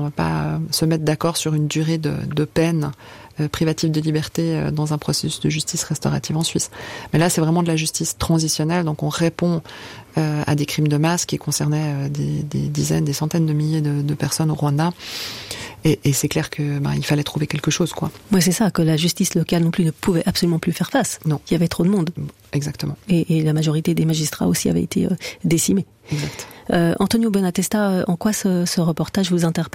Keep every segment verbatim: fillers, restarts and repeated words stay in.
vont pas se mettre d'accord sur une durée de, de peine euh, privative de liberté euh, dans un processus de justice restaurative en Suisse. Mais là, c'est vraiment de la justice transitionnelle, donc on répond euh, à des crimes de masse qui concernaient euh, des, des dizaines, des centaines de milliers de, de personnes au Rwanda. Et, et c'est clair que ben, il fallait trouver quelque chose, quoi. Oui, c'est ça, que la justice locale non plus ne pouvait absolument plus faire face. Non. Il y avait trop de monde. Exactement. Et, et la majorité des magistrats aussi avaient été euh, décimés. Exact. Euh, Antonio Bonatesta, en quoi ce, ce reportage vous interpelle ?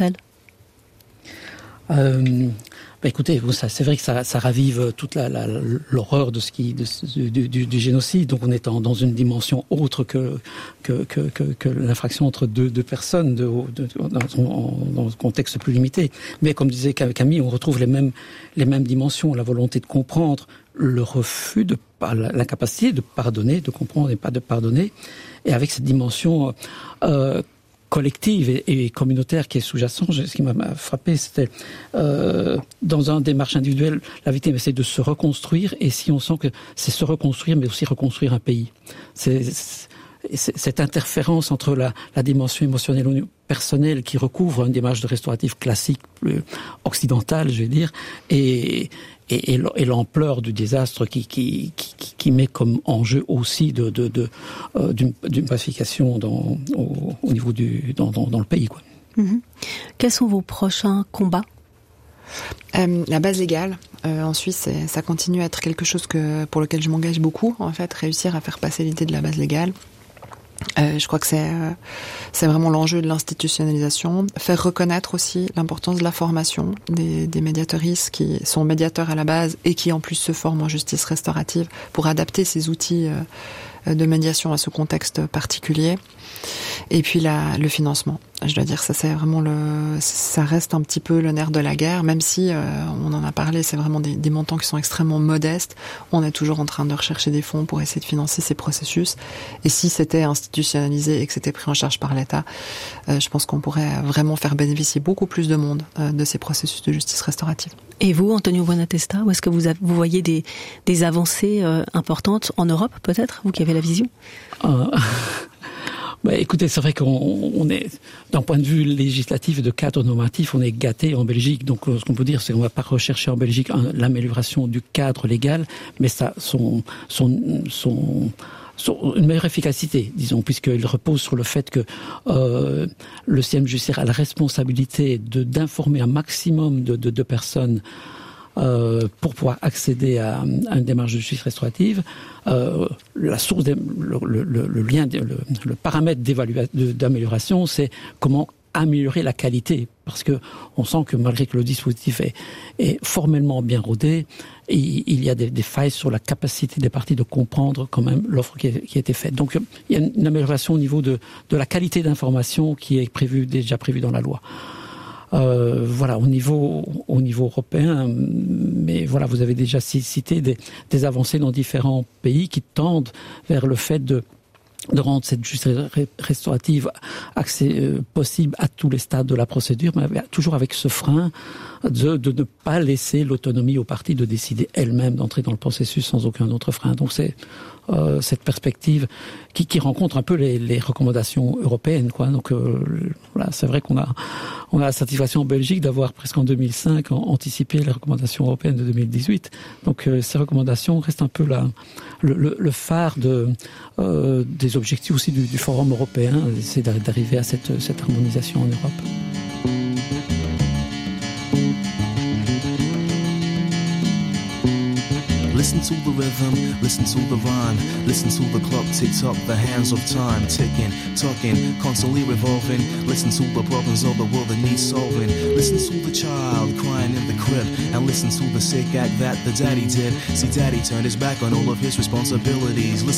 Euh, bah écoutez, ça, c'est vrai que ça, ça ravive toute la, la, l'horreur de ce qui, de, du, du, du génocide. Donc on est en, dans une dimension autre que que, que, que, que l'infraction entre deux, deux personnes, de, de, dans, son, dans un contexte plus limité. Mais comme disait Camille, on retrouve les mêmes les mêmes dimensions, la volonté de comprendre, le refus de l'incapacité de pardonner, de comprendre et pas de pardonner, et avec cette dimension euh, collective et, et communautaire qui est sous-jacent. Ce qui m'a frappé, c'était euh, dans une démarche individuelle, la victime essaie de se reconstruire, et si on sent que c'est se reconstruire, mais aussi reconstruire un pays. C'est, c'est cette interférence entre la, la dimension émotionnelle ou personnelle qui recouvre une démarche de restaurative classique, plus occidentale, je vais dire, et Et, et l'ampleur du désastre qui, qui, qui, qui met comme enjeu aussi de, de, de, euh, d'une, d'une pacification dans, au, au niveau du, dans, dans, dans le pays, quoi. Mmh. Quels sont vos prochains combats ? Euh, la base légale, euh, en Suisse, c'est, ça continue à être quelque chose que, pour lequel je m'engage beaucoup, en fait, réussir à faire passer l'idée de la base légale. Euh, je crois que c'est, euh, c'est vraiment l'enjeu de l'institutionnalisation. Faire reconnaître aussi l'importance de la formation des, des médiateuristes qui sont médiateurs à la base et qui en plus se forment en justice restaurative pour adapter ces outils euh, de médiation à ce contexte particulier. Et puis la, le financement. Je dois dire, ça c'est vraiment le, ça reste un petit peu le nerf de la guerre, même si euh, on en a parlé, c'est vraiment des, des montants qui sont extrêmement modestes. On est toujours en train de rechercher des fonds pour essayer de financer ces processus. Et si c'était institutionnalisé et que c'était pris en charge par l'État, euh, je pense qu'on pourrait vraiment faire bénéficier beaucoup plus de monde euh, de ces processus de justice restaurative. Et vous, Antonio Bonatesta, où est-ce que vous, avez, vous voyez des, des avancées euh, importantes en Europe, peut-être, vous qui avez la vision ? euh... Bah, écoutez, c'est vrai qu'on on est, d'un point de vue législatif et de cadre normatif, on est gâté en Belgique. Donc, ce qu'on peut dire, c'est qu'on ne va pas rechercher en Belgique un, l'amélioration du cadre légal, mais ça, son, son, son, son, une meilleure efficacité, disons, puisqu'il repose sur le fait que euh, le système judiciaire a la responsabilité de, d'informer un maximum de, de, de personnes Euh, pour pouvoir accéder à, à une démarche de justice restaurative. Euh, la source, de, le, le, le lien, le, le paramètre d'évaluation, de, d'amélioration, c'est comment améliorer la qualité, parce que on sent que malgré que le dispositif est, est formellement bien rodé, il, il y a des, des failles sur la capacité des parties de comprendre quand même l'offre qui, est, qui a été faite. Donc il y a une amélioration au niveau de, de la qualité d'information qui est prévue, déjà prévue dans la loi. Euh, voilà, au niveau, au niveau européen, mais voilà, vous avez déjà cité des, des avancées dans différents pays qui tendent vers le fait de, de rendre cette justice restaurative accès, euh, possible à tous les stades de la procédure, mais toujours avec ce frein de, de ne pas laisser l'autonomie aux parties de décider elles-mêmes d'entrer dans le processus sans aucun autre frein. Donc c'est euh, cette perspective qui, qui rencontre un peu les, les recommandations européennes, quoi. Donc euh, voilà, c'est vrai qu'on a, on a la satisfaction en Belgique d'avoir presque en deux mille cinq anticipé les recommandations européennes de deux mille dix-huit. Donc euh, ces recommandations restent un peu la, le, le, le phare de, euh, des objectifs aussi du, du Forum européen, c'est d'arriver à cette, cette harmonisation en Europe. Listen to the rhythm, listen to the rhyme, listen to the clock tick tock, the hands of time ticking, talking, constantly revolving. Listen to the problems of the world that need solving. Listen to the child crying in the crib, and listen to the sick act that the daddy did. See, daddy turned his back on all of his responsibilities. Listen